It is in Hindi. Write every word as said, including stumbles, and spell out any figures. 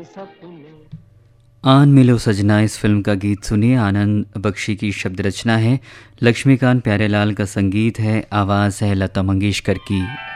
आन मिलो सजना इस फिल्म का गीत सुनिए। आनंद बख्शी की शब्द रचना है, लक्ष्मीकांत प्यारेलाल का संगीत है, आवाज़ है लता मंगेशकर की।